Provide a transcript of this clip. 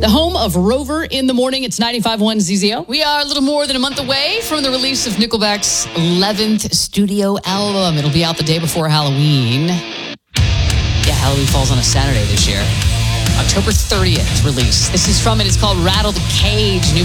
The home of Rover in the Morning. It's 95.1 ZZO. We are a little more than a month away from the release of Nickelback's 11th studio album. It'll be out the day before Halloween. Yeah, Halloween falls on a Saturday this year. October 30th release. This is from it. It's called Rattle the Cage. New